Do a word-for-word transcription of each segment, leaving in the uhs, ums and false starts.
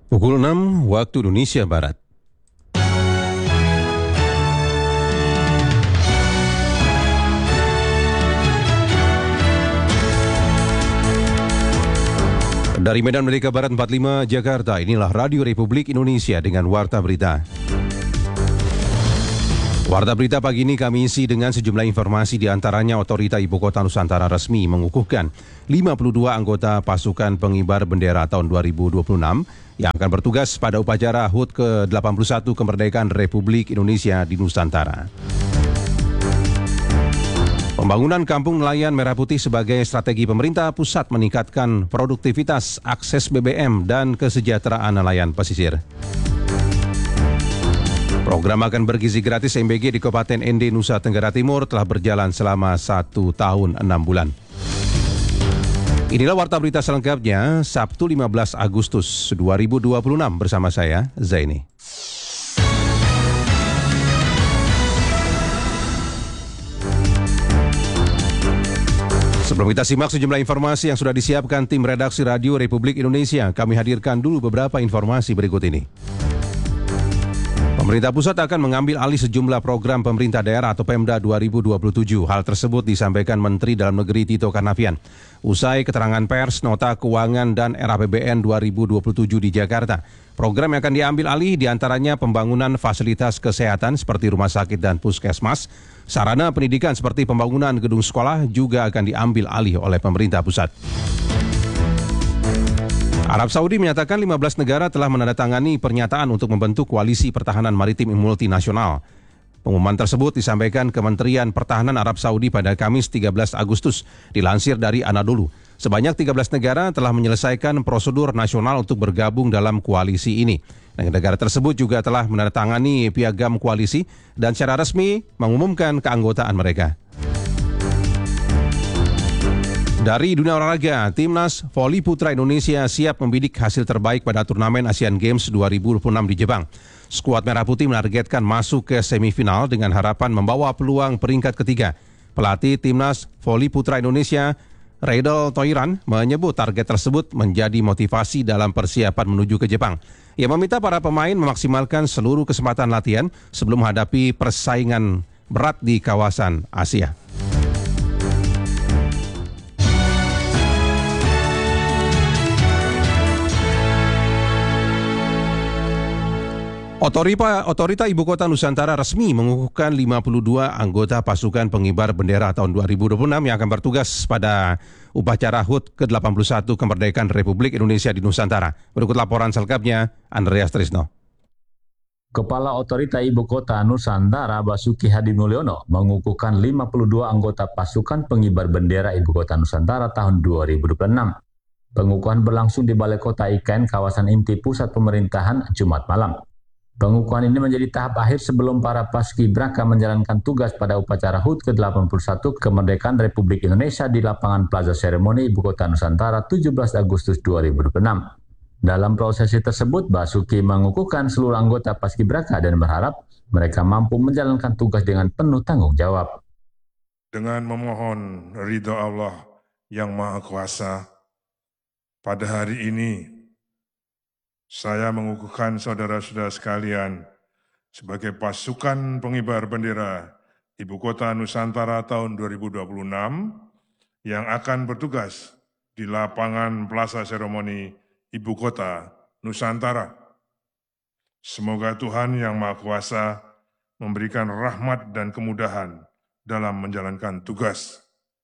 Pukul enam waktu Indonesia Barat. Dari Medan Merdeka Barat empat puluh lima Jakarta, inilah Radio Republik Indonesia dengan Warta Berita. Warta Berita pagi ini kami isi dengan sejumlah informasi, di antaranya Otorita Ibu Kota Nusantara resmi mengukuhkan lima puluh dua anggota pasukan pengibar bendera tahun dua ribu dua puluh enam yang akan bertugas pada upacara H U T ke delapan puluh satu kemerdekaan Republik Indonesia di Nusantara. Pembangunan Kampung Nelayan Merah Putih sebagai strategi pemerintah pusat meningkatkan produktivitas, akses B B M, dan kesejahteraan nelayan pesisir. Program makan bergizi gratis M B G di Kabupaten N D Nusa Tenggara Timur telah berjalan selama satu tahun enam bulan. Inilah Warta Berita selengkapnya, Sabtu lima belas Agustus dua ribu dua puluh enam bersama saya, Zaini. Sebelum kita simak sejumlah informasi yang sudah disiapkan tim redaksi Radio Republik Indonesia, kami hadirkan dulu beberapa informasi berikut ini. Pemerintah pusat akan mengambil alih sejumlah program pemerintah daerah atau Pemda dua ribu dua puluh tujuh. Hal tersebut disampaikan Menteri Dalam Negeri Tito Karnavian usai keterangan pers Nota Keuangan dan R A P B N dua ribu dua puluh tujuh di Jakarta. Program yang akan diambil alih diantaranya pembangunan fasilitas kesehatan seperti rumah sakit dan puskesmas, sarana pendidikan seperti pembangunan gedung sekolah juga akan diambil alih oleh pemerintah pusat. Arab Saudi menyatakan lima belas negara telah menandatangani pernyataan untuk membentuk koalisi pertahanan maritim multinasional. Pengumuman tersebut disampaikan Kementerian Pertahanan Arab Saudi pada Kamis tiga belas Agustus, dilansir dari Anadolu. Sebanyak tiga belas negara telah menyelesaikan prosedur nasional untuk bergabung dalam koalisi ini. Negara tersebut juga telah menandatangani piagam koalisi dan secara resmi mengumumkan keanggotaan mereka. Dari dunia olahraga, Timnas Voli Putra Indonesia siap membidik hasil terbaik pada turnamen Asian Games dua ribu dua puluh enam di Jepang. Skuad Merah Putih menargetkan masuk ke semifinal dengan harapan membawa peluang peringkat ketiga. Pelatih Timnas Voli Putra Indonesia, Reidel Toiran, menyebut target tersebut menjadi motivasi dalam persiapan menuju ke Jepang. Ia meminta para pemain memaksimalkan seluruh kesempatan latihan sebelum menghadapi persaingan berat di kawasan Asia. Otorita, Otorita Ibu Kota Nusantara resmi mengukuhkan lima puluh dua anggota pasukan pengibar bendera tahun dua ribu dua puluh enam yang akan bertugas pada upacara H U T ke delapan puluh satu kemerdekaan Republik Indonesia di Nusantara. Berikut laporan selengkapnya, Andreas Trisno. Kepala Otorita Ibu Kota Nusantara Basuki Hadi Mulyono mengukuhkan lima puluh dua anggota pasukan pengibar bendera Ibu Kota Nusantara tahun dua ribu dua puluh enam. Pengukuhan berlangsung di Balai Kota I K N kawasan inti pusat pemerintahan Jumat malam. Pengukuhan ini menjadi tahap akhir sebelum para paskibraka menjalankan tugas pada upacara H U T ke delapan puluh satu kemerdekaan Republik Indonesia di lapangan Plaza Seremoni Ibu Kota Nusantara tujuh belas Agustus dua ribu dua puluh enam. Dalam prosesi tersebut, Basuki mengukuhkan seluruh anggota paskibraka dan berharap mereka mampu menjalankan tugas dengan penuh tanggung jawab. Dengan memohon ridho Allah yang Maha Kuasa, pada hari ini saya mengukuhkan saudara-saudara sekalian sebagai pasukan pengibar bendera Ibu Kota Nusantara tahun dua ribu dua puluh enam yang akan bertugas di lapangan Plaza Seremoni Ibu Kota Nusantara. Semoga Tuhan yang Maha Kuasa memberikan rahmat dan kemudahan dalam menjalankan tugas.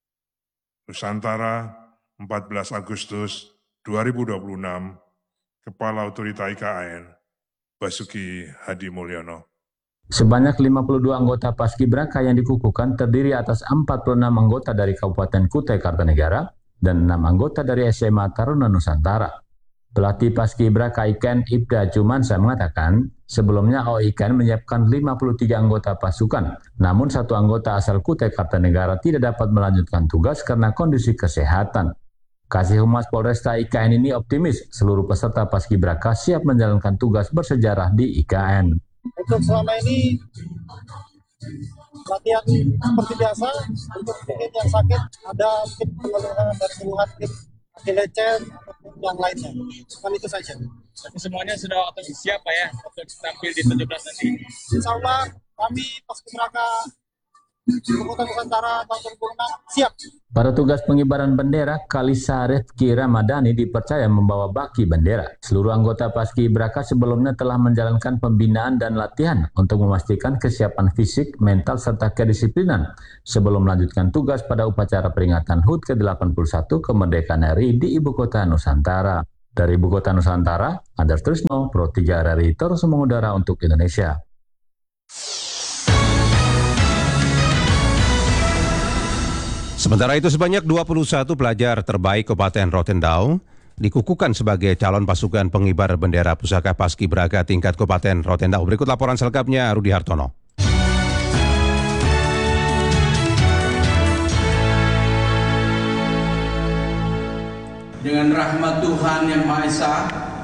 Nusantara, empat belas Agustus dua ribu dua puluh enam, Kepala Otorita I K N, Basuki Hadi Mulyono. Sebanyak lima puluh dua anggota paskibraka yang dikukuhkan terdiri atas empat puluh enam anggota dari Kabupaten Kutai Kartanegara dan enam anggota dari S M A Taruna Nusantara. Pelatih paskibraka I K N Ibda Jumansa mengatakan, sebelumnya O I K N menyiapkan lima puluh tiga anggota pasukan, namun satu anggota asal Kutai Kartanegara tidak dapat melanjutkan tugas karena kondisi kesehatan. Kasih Humas Polresta I K N ini optimis seluruh peserta paskibraka siap menjalankan tugas bersejarah di I K N. Untuk selama ini latihan seperti biasa, untuk mungkin yang sakit ada mungkin pengeluaran dari keluhan anti lecet ataupun yang lainnya. Cuman itu saja. Tapi semuanya sudah otomatis siap Pak ya untuk tampil di tujuh belas nanti. Insya Allah kami Paskibraka Ibu Kota Nusantara tahun dua ribu enam siap. Para tugas pengibaran bendera Kalisa Rezki Ramadhani dipercaya membawa baki bendera. Seluruh anggota Paskibraka sebelumnya telah menjalankan pembinaan dan latihan untuk memastikan kesiapan fisik, mental, serta kedisiplinan sebelum melanjutkan tugas pada upacara peringatan H U T ke delapan puluh satu kemerdekaan R I di Ibu Kota Nusantara. Dari Ibu Kota Nusantara, Andar Trisno, Pro tiga R R I terus mengudara untuk Indonesia. Sementara itu sebanyak dua puluh satu pelajar terbaik Kabupaten Rotendao dikukuhkan sebagai calon pasukan pengibar bendera pusaka Paskibraka tingkat Kabupaten Rotendao. Berikut laporan selengkapnya Rudi Hartono. Dengan rahmat Tuhan Yang Maha Esa,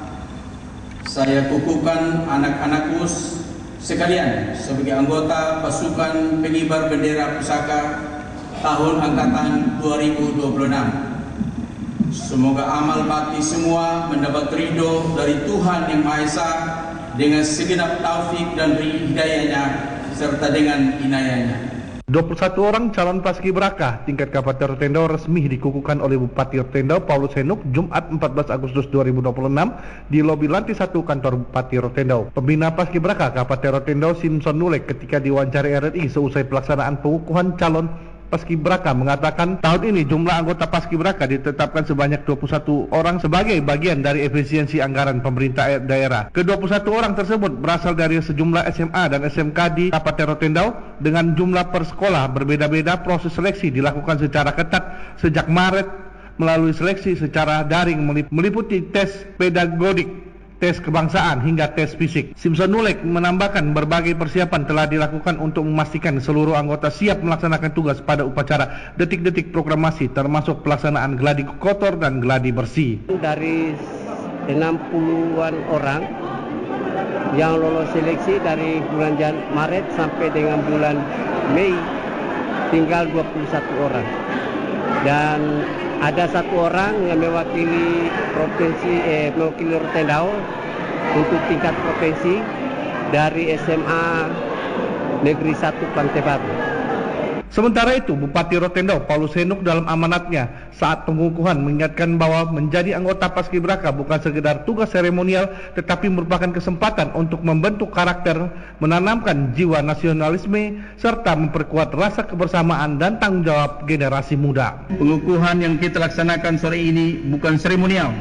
saya kukuhkan anak-anakku sekalian sebagai anggota pasukan pengibar bendera pusaka tahun angkatan dua ribu dua puluh enam. Semoga amal bakti semua mendapat ridho dari Tuhan Yang Maha Esa dengan segenap taufik dan hidayahnya serta dengan inayahnya. dua puluh satu orang calon Paskibraka tingkat Kabupaten Rotendao resmi dikukuhkan oleh Bupati Rotendao Paulus Henuk Jumat empat belas Agustus dua ribu dua puluh enam di lobi lantai satu kantor Bupati Rotendao. Pembina Paskibraka Kabupaten Rotendao Simpson Nulek ketika diwawancari R R I seusai pelaksanaan pengukuhan calon Paskibraka mengatakan tahun ini jumlah anggota Paskibraka ditetapkan sebanyak dua puluh satu orang sebagai bagian dari efisiensi anggaran pemerintah daerah. Ke dua puluh satu orang tersebut berasal dari sejumlah S M A dan S M K di Kabupaten Rotendao dengan jumlah per sekolah berbeda-beda. Proses seleksi dilakukan secara ketat sejak Maret melalui seleksi secara daring meliputi tes pedagodik, tes kebangsaan hingga tes fisik. Simpson Nulek menambahkan berbagai persiapan telah dilakukan untuk memastikan seluruh anggota siap melaksanakan tugas pada upacara detik-detik proklamasi termasuk pelaksanaan gladi kotor dan gladi bersih. Dari enam puluhan orang yang lolos seleksi dari bulan Jan Maret sampai dengan bulan Mei tinggal dua puluh satu orang. Dan ada satu orang yang mewakili provinsi eh, mewakili Rotendao untuk tingkat provinsi dari S M A Negeri satu Pantai Baru. Sementara itu, Bupati Rotendao Paulus Henuk dalam amanatnya saat pengukuhan mengingatkan bahwa menjadi anggota Paskibraka bukan sekedar tugas seremonial tetapi merupakan kesempatan untuk membentuk karakter, menanamkan jiwa nasionalisme serta memperkuat rasa kebersamaan dan tanggung jawab generasi muda. Pengukuhan yang kita laksanakan sore ini bukan seremonial,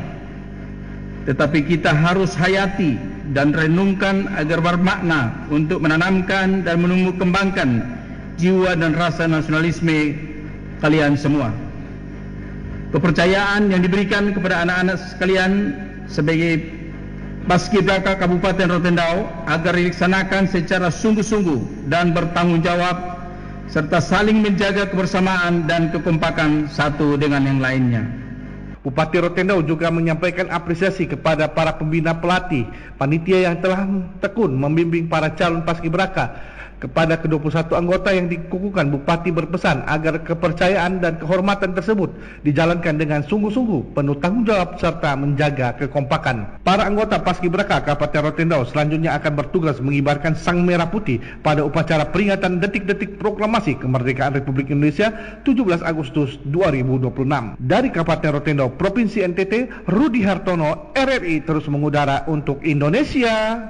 tetapi kita harus hayati dan renungkan agar bermakna untuk menanamkan dan menumbuh kembangkan jiwa dan rasa nasionalisme kalian semua. Kepercayaan yang diberikan kepada anak-anak sekalian sebagai Paskibraka Kabupaten Rotendao agar dilaksanakan secara sungguh-sungguh dan bertanggung jawab serta saling menjaga kebersamaan dan kekompakan satu dengan yang lainnya. Bupati Rotendao juga menyampaikan apresiasi kepada para pembina pelatih, panitia yang telah tekun membimbing para calon Paskibraka. Kepada ke dua puluh satu anggota yang dikukuhkan, Bupati berpesan agar kepercayaan dan kehormatan tersebut dijalankan dengan sungguh-sungguh, penuh tanggung jawab serta menjaga kekompakan. Para anggota Paskibraka Kabupaten Rotendao selanjutnya akan bertugas mengibarkan sang merah putih pada upacara peringatan detik-detik proklamasi kemerdekaan Republik Indonesia tujuh belas Agustus dua ribu dua puluh enam. Dari Kabupaten Rotendao, Provinsi N T T, Rudi Hartono, R R I terus mengudara untuk Indonesia.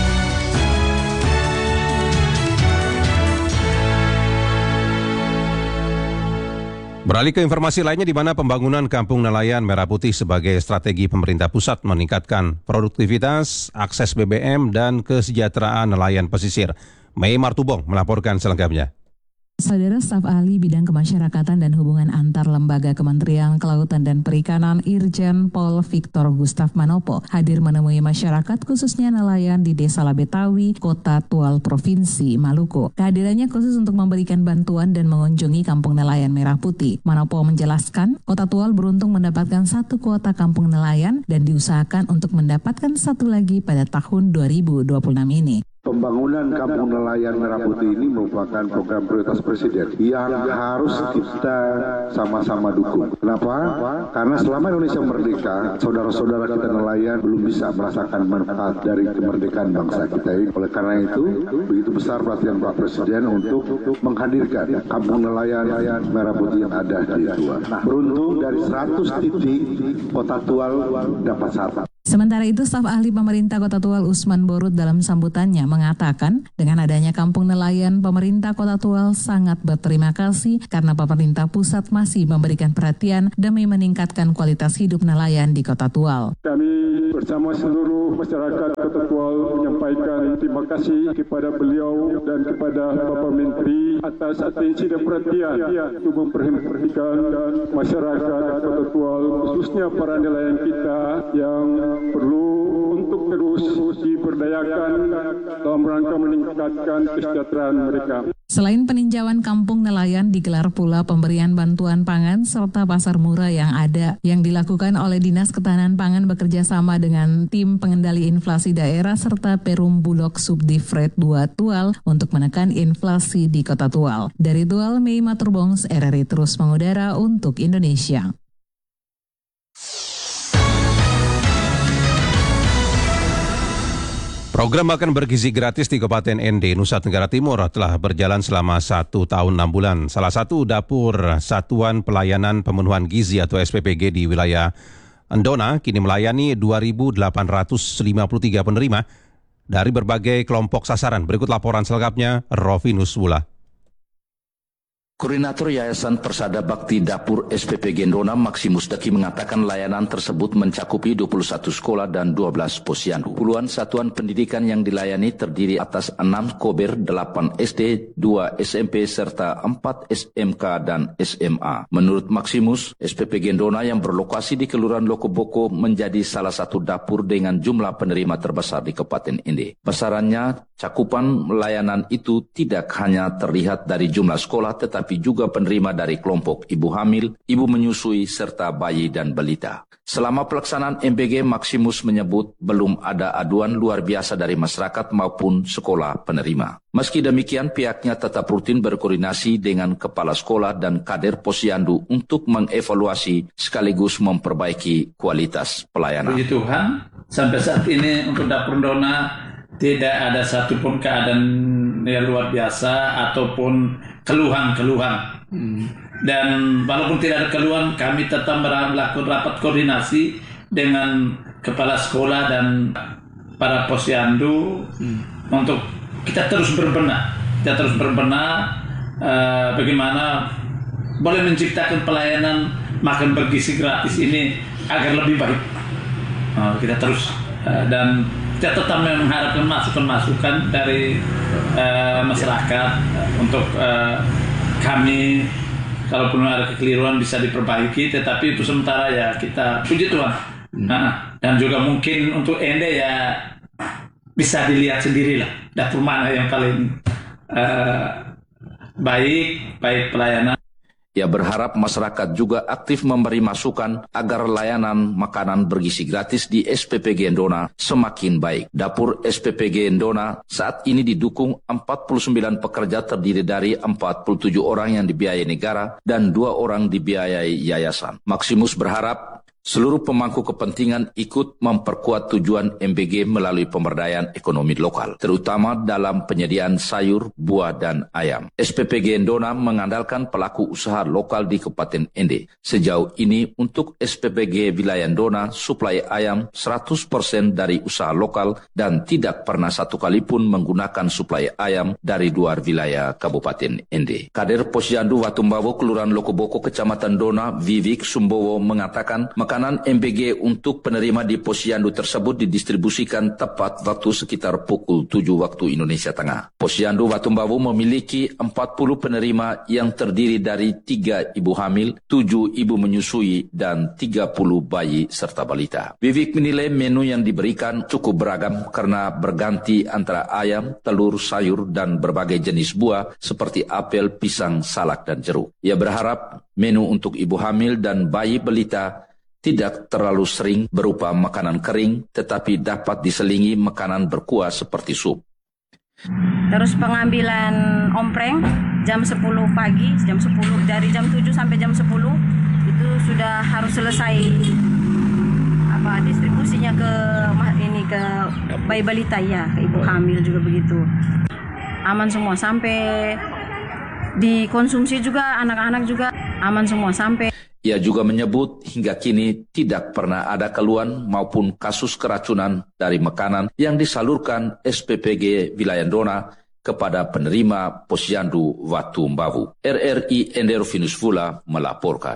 Beralih ke informasi lainnya di mana pembangunan Kampung Nelayan Merah Putih sebagai strategi pemerintah pusat meningkatkan produktivitas, akses B B M, dan kesejahteraan nelayan pesisir. Mei Martubong melaporkan selengkapnya. Saudara staf ahli bidang kemasyarakatan dan hubungan antar lembaga Kementerian Kelautan dan Perikanan Irjen Pol Victor Gustav Manopo hadir menemui masyarakat khususnya nelayan di Desa Labetawi, Kota Tual, Provinsi Maluku. Kehadirannya khusus untuk memberikan bantuan dan mengunjungi Kampung Nelayan Merah Putih. Manopo menjelaskan, Kota Tual beruntung mendapatkan satu kuota kampung nelayan dan diusahakan untuk mendapatkan satu lagi pada tahun dua ribu dua puluh enam ini. Pembangunan Kampung Nelayan Merah Putih ini merupakan program prioritas Presiden yang harus kita sama-sama dukung. Kenapa? Karena selama Indonesia merdeka, saudara-saudara kita nelayan belum bisa merasakan manfaat dari kemerdekaan bangsa kita ini. Oleh karena itu, begitu besar perhatian Pak Presiden untuk menghadirkan Kampung Nelayan Merah Putih yang ada di Tua. Nah, beruntung dari seratus titik Kota Tual dapat satu. Sementara itu, staf ahli pemerintah Kota Tual Usman Borut dalam sambutannya mengatakan dengan adanya kampung nelayan, pemerintah Kota Tual sangat berterima kasih karena pemerintah pusat masih memberikan perhatian demi meningkatkan kualitas hidup nelayan di Kota Tual. Kami bersama seluruh masyarakat Kota Tual menyampaikan terima kasih kepada beliau dan kepada Bapak Menteri atas atensi dan perhatian untuk memperhatikan masyarakat Kota Tual, khususnya para nelayan kita yang perlu untuk terus diberdayakan dalam rangka meningkatkan kesejahteraan mereka. Selain peninjauan kampung nelayan, digelar pula pemberian bantuan pangan serta pasar murah yang ada yang dilakukan oleh Dinas Ketahanan Pangan bekerja sama dengan tim pengendali inflasi daerah serta Perum Bulog Subdivret dua Tual untuk menekan inflasi di Kota Tual. Dari Tual, Mei Maturbongs, R R I terus mengudara untuk Indonesia. Program makan bergizi gratis di Kabupaten N D, Nusa Tenggara Timur telah berjalan selama satu tahun enam bulan. Salah satu dapur Satuan Pelayanan Pemenuhan Gizi atau S P P G di wilayah Endona kini melayani dua ribu delapan ratus lima puluh tiga penerima dari berbagai kelompok sasaran. Berikut laporan selengkapnya, Rovinus Wula. Koordinator Yayasan Persada Bakti Dapur S P P G Endona Maximus Daki mengatakan layanan tersebut mencakupi dua puluh satu sekolah dan dua belas posyandu. Puluhan satuan pendidikan yang dilayani terdiri atas enam kober, delapan S D, dua S M P serta empat S M K dan S M A. Menurut Maximus, S P P G Endona yang berlokasi di Kelurahan Lokoboko menjadi salah satu dapur dengan jumlah penerima terbesar di Kabupaten N D. Besarannya, cakupan layanan itu tidak hanya terlihat dari jumlah sekolah tetapi juga penerima dari kelompok ibu hamil, ibu menyusui, serta bayi dan balita. Selama pelaksanaan M B G, Maximus menyebut belum ada aduan luar biasa dari masyarakat maupun sekolah penerima. Meski demikian, pihaknya tetap rutin berkoordinasi dengan kepala sekolah dan kader posyandu untuk mengevaluasi sekaligus memperbaiki kualitas pelayanan. Puji Tuhan, sampai saat ini untuk Dapur Endona tidak ada satupun keadaan yang luar biasa ataupun keluhan-keluhan. Hmm. Dan walaupun tidak ada keluhan, kami tetap melakukan rapat koordinasi dengan kepala sekolah dan para posyandu hmm. untuk kita terus berbenah, kita terus berbenah uh, bagaimana boleh menciptakan pelayanan makan bergizi gratis ini agar lebih baik. Uh, kita terus uh, dan kita tetap mengharapkan masukan-masukan dari uh, masyarakat uh, untuk uh, kami, kalaupun ada kekeliruan bisa diperbaiki, tetapi itu sementara ya kita puji Tuhan. Hmm. Nah, dan juga mungkin untuk N D ya bisa dilihat sendirilah dapur mana yang paling uh, baik, baik pelayanan. Ia berharap masyarakat juga aktif memberi masukan agar layanan makanan bergizi gratis di S P P G Endona semakin baik. Dapur S P P G Endona saat ini didukung empat puluh sembilan pekerja terdiri dari empat puluh tujuh orang yang dibiayai negara dan dua orang dibiayai yayasan. Maximus berharap seluruh pemangku kepentingan ikut memperkuat tujuan M B G melalui pemberdayaan ekonomi lokal, terutama dalam penyediaan sayur, buah, dan ayam. S P P G Endona mengandalkan pelaku usaha lokal di Kabupaten N D. Sejauh ini untuk S P P G Wilayah Endona, suplai ayam seratus persen dari usaha lokal dan tidak pernah satu kali pun menggunakan suplai ayam dari luar wilayah Kabupaten N D. Kader Posyandu Watumbawo, Kelurahan Lokoboko, Kecamatan Dona, Vivik Sumbowo mengatakan makanan M B G untuk penerima di posyandu tersebut didistribusikan tepat waktu sekitar pukul tujuh waktu Indonesia Tengah. Posyandu Watumbawu memiliki empat puluh penerima yang terdiri dari tiga ibu hamil, tujuh ibu menyusui, dan tiga puluh bayi serta balita. Vivik menilai menu yang diberikan cukup beragam karena berganti antara ayam, telur, sayur, dan berbagai jenis buah seperti apel, pisang, salak, dan jeruk. Ia berharap menu untuk ibu hamil dan bayi balita tidak terlalu sering berupa makanan kering, tetapi dapat diselingi makanan berkuah seperti sup. Terus pengambilan ompreng jam sepuluh pagi, jam sepuluh dari jam tujuh sampai jam sepuluh itu sudah harus selesai apa distribusinya ke ini ke bayi balita ya, ke ibu hamil juga begitu. Aman semua sampai dikonsumsi juga anak-anak juga aman semua sampai. Ia juga menyebut hingga kini tidak pernah ada keluhan maupun kasus keracunan dari makanan yang disalurkan S P P G Vilayandona kepada penerima Posyandu Watu Mbawu. R R I Endero Finus Fula melaporkan.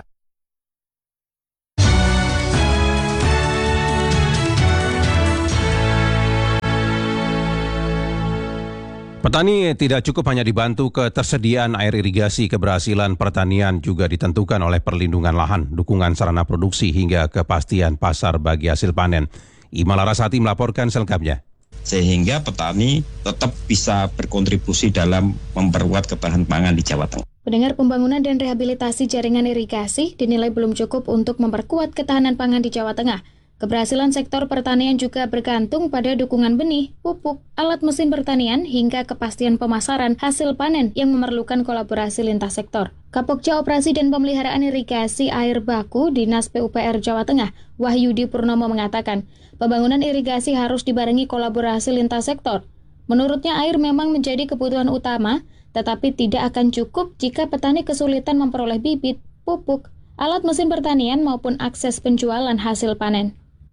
Petani tidak cukup hanya dibantu ketersediaan air irigasi, keberhasilan pertanian juga ditentukan oleh perlindungan lahan, dukungan sarana produksi hingga kepastian pasar bagi hasil panen. Ima Larasati melaporkan selengkapnya. Sehingga petani tetap bisa berkontribusi dalam memperkuat ketahanan pangan di Jawa Tengah. Pendengar, pembangunan dan rehabilitasi jaringan irigasi dinilai belum cukup untuk memperkuat ketahanan pangan di Jawa Tengah. Keberhasilan sektor pertanian juga bergantung pada dukungan benih, pupuk, alat mesin pertanian, hingga kepastian pemasaran hasil panen yang memerlukan kolaborasi lintas sektor. Kapokja Operasi dan Pemeliharaan Irigasi Air Baku Dinas P U P R Jawa Tengah, Wahyudi Purnomo mengatakan, pembangunan irigasi harus dibarengi kolaborasi lintas sektor. Menurutnya air memang menjadi kebutuhan utama, tetapi tidak akan cukup jika petani kesulitan memperoleh bibit, pupuk, alat mesin pertanian maupun akses penjualan hasil panen.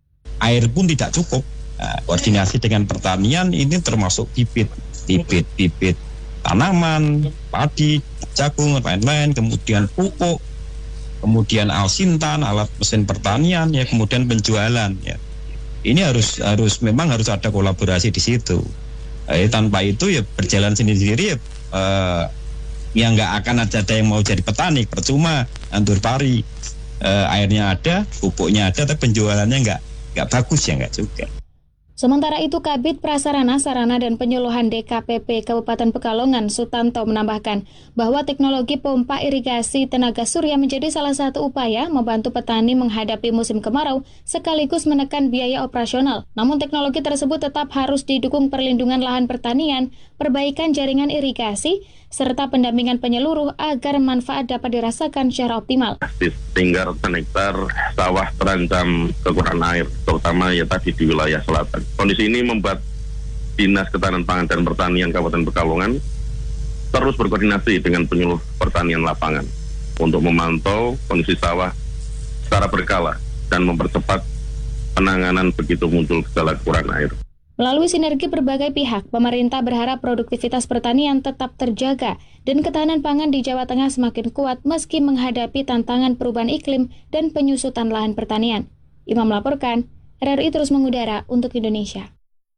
Air pun tidak cukup. Nah, koordinasi dengan pertanian ini termasuk bibit, bibit, bibit tanaman, padi, jagung, lain-lain, kemudian pupuk, kemudian alsintan, alat mesin pertanian, ya kemudian penjualan. Ya. Ini harus harus memang harus ada kolaborasi di situ. Eh, tanpa itu ya berjalan sendiri-sendiri ya. Eh, ya nggak akan ada yang mau jadi petani, percuma, antur pari. Eh, airnya ada, pupuknya ada, tapi penjualannya nggak nggak bagus ya nggak juga. Sementara itu, Kabid Prasarana, Sarana dan Penyuluhan D K P P Kabupaten Pekalongan, Sutanto, menambahkan bahwa teknologi pompa irigasi tenaga surya menjadi salah satu upaya membantu petani menghadapi musim kemarau sekaligus menekan biaya operasional. Namun teknologi tersebut tetap harus didukung perlindungan lahan pertanian, perbaikan jaringan irigasi, serta pendampingan penyeluruh agar manfaat dapat dirasakan secara optimal. Tinggal ratusan hektar sawah terancam kekurangan air, terutama ya tadi di wilayah selatan. Kondisi ini membuat Dinas Ketahanan Pangan dan Pertanian Kabupaten Pekalongan terus berkoordinasi dengan penyuluh pertanian lapangan untuk memantau kondisi sawah secara berkala dan mempercepat penanganan begitu muncul gejala kekurangan air. Melalui sinergi berbagai pihak, pemerintah berharap produktivitas pertanian tetap terjaga dan ketahanan pangan di Jawa Tengah semakin kuat meski menghadapi tantangan perubahan iklim dan penyusutan lahan pertanian. Imam melaporkan, R R I terus mengudara untuk Indonesia.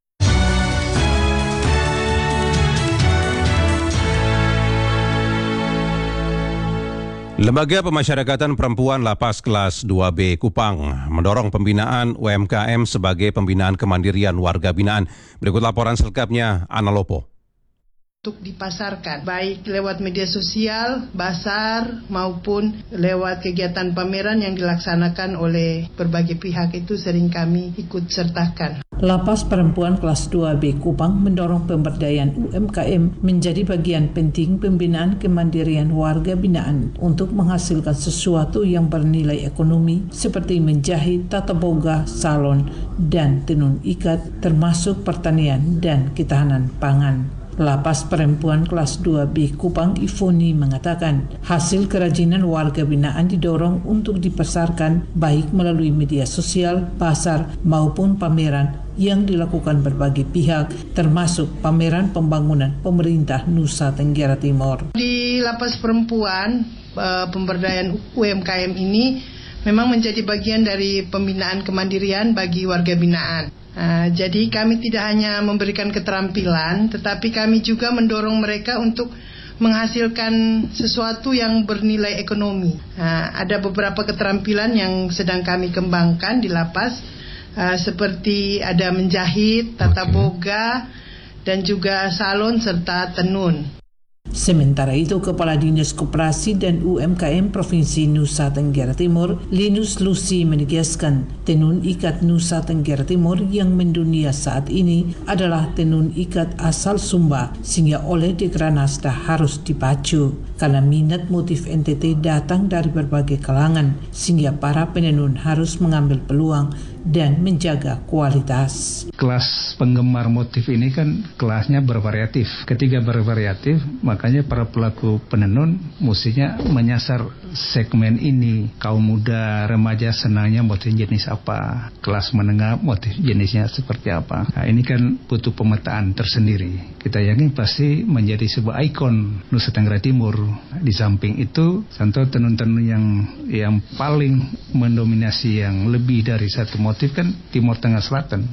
Lembaga Pemasyarakatan Perempuan Lapas Kelas dua B Kupang mendorong pembinaan U M K M sebagai pembinaan kemandirian warga binaan. Berikut laporan selengkapnya, Ana Lopo. Untuk dipasarkan, baik lewat media sosial, basar, maupun lewat kegiatan pameran yang dilaksanakan oleh berbagai pihak itu sering kami ikut sertakan. Lapas Perempuan Kelas dua B Kupang mendorong pemberdayaan U M K M menjadi bagian penting pembinaan kemandirian warga binaan untuk menghasilkan sesuatu yang bernilai ekonomi seperti menjahit, tata boga, salon, dan tenun ikat, termasuk pertanian dan ketahanan pangan. Lapas Perempuan Kelas dua B Kupang Ivoni mengatakan hasil kerajinan warga binaan didorong untuk dipasarkan baik melalui media sosial, pasar maupun pameran yang dilakukan berbagai pihak termasuk pameran pembangunan pemerintah Nusa Tenggara Timur. Di Lapas Perempuan pemberdayaan U M K M ini memang menjadi bagian dari pembinaan kemandirian bagi warga binaan. Uh, jadi kami tidak hanya memberikan keterampilan, tetapi kami juga mendorong mereka untuk menghasilkan sesuatu yang bernilai ekonomi. Uh, ada beberapa keterampilan yang sedang kami kembangkan di lapas, uh, seperti ada menjahit, tata boga, dan juga salon serta tenun. Sementara itu, Kepala Dinas Koperasi dan U M K M Provinsi Nusa Tenggara Timur, Linus Lucy, menegaskan tenun ikat Nusa Tenggara Timur yang mendunia saat ini adalah tenun ikat asal Sumba, sehingga oleh Dekranasda harus dipacu karena minat motif N T T datang dari berbagai kalangan, sehingga para penenun harus mengambil peluang dan menjaga kualitas. Kelas penggemar motif ini kan kelasnya bervariatif. Ketika bervariatif, makanya para pelaku penenun mestinya menyasar segmen ini. Kaum muda, remaja senangnya motif jenis apa? Kelas menengah motif jenisnya seperti apa? Nah, ini kan butuh pemetaan tersendiri. Kita yakin pasti menjadi sebuah ikon Nusa Tenggara Timur. Di samping itu, contoh tenun-tenun yang yang paling mendominasi yang lebih dari satu motif kan Timur Tengah Selatan.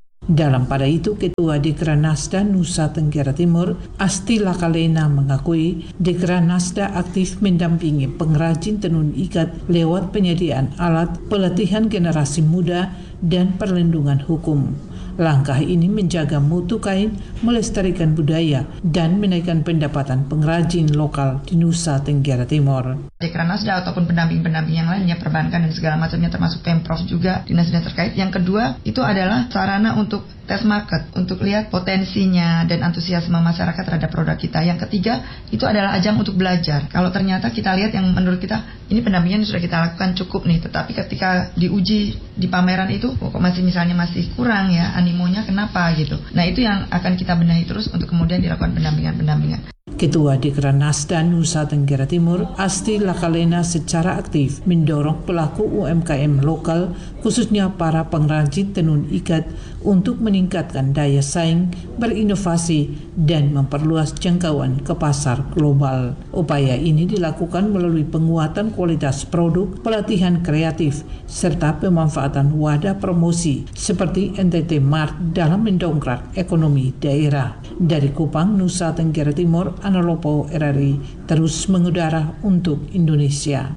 Dalam pada itu, Ketua Dekranasda Nusa Tenggara Timur, Asti Lakalena, mengakui Dekranasda aktif mendampingi pengrajin tenun ikat lewat penyediaan alat, pelatihan generasi muda, dan perlindungan hukum. Langkah ini menjaga mutu kain, melestarikan budaya, dan menaikkan pendapatan pengrajin lokal di Nusa Tenggara Timur. Dekranasda ataupun pendamping-pendamping yang lainnya, perbankan dan segala macamnya, termasuk Pemprov juga, dinas-dinas terkait. Yang kedua, itu adalah sarana untuk test market, untuk lihat potensinya dan antusiasme masyarakat terhadap produk kita. Yang ketiga, itu adalah ajang untuk belajar. Kalau ternyata kita lihat yang menurut kita, ini pendampingan sudah kita lakukan cukup nih, tetapi ketika diuji di pameran itu, kok masih misalnya masih kurang ya, animonya kenapa gitu. Nah, itu yang akan kita benahi terus untuk kemudian dilakukan pendampingan-pendampingan. Ketua Dekranasda Nusa Tenggara Timur, Asti Lakalena, secara aktif mendorong pelaku U M K M lokal, khususnya para pengrajin tenun ikat, untuk meningkatkan daya saing, berinovasi, dan memperluas jangkauan ke pasar global. Upaya ini dilakukan melalui penguatan kualitas produk, pelatihan kreatif, serta pemanfaatan wadah promosi seperti N T T Mart dalam mendongkrak ekonomi daerah. Dari Kupang, Nusa Tenggara Timur, Analopo R R I terus mengudara untuk Indonesia.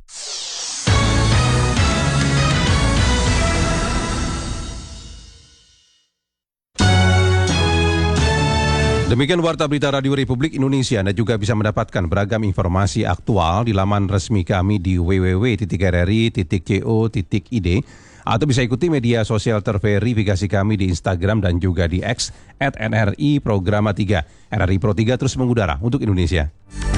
Demikian Warta Berita Radio Republik Indonesia. Anda juga bisa mendapatkan beragam informasi aktual di laman resmi kami di w w w titik r r i titik co titik i d atau bisa ikuti media sosial terverifikasi kami di Instagram dan juga di X at N R I Programa tiga. N R I Pro tiga terus mengudara untuk Indonesia.